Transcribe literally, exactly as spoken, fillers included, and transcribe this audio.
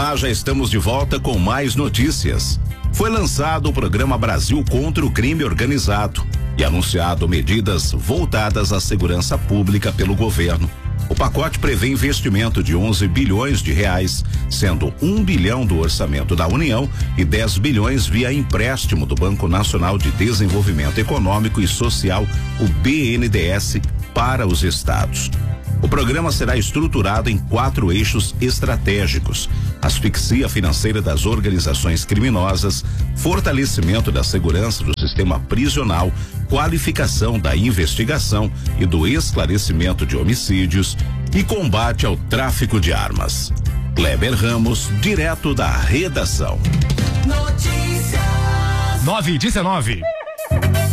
Olá, já estamos de volta com mais notícias. Foi lançado o programa Brasil contra o Crime Organizado e anunciado medidas voltadas à segurança pública pelo governo. O pacote prevê investimento de onze bilhões de reais, sendo um bilhão do orçamento da União e dez bilhões via empréstimo do Banco Nacional de Desenvolvimento Econômico e Social, o B N D E S, para os estados. O programa será estruturado em quatro eixos estratégicos: asfixia financeira das organizações criminosas, fortalecimento da segurança do sistema prisional, qualificação da investigação e do esclarecimento de homicídios e combate ao tráfico de armas. Kleber Ramos, direto da redação. Notícias. nove e dezenove.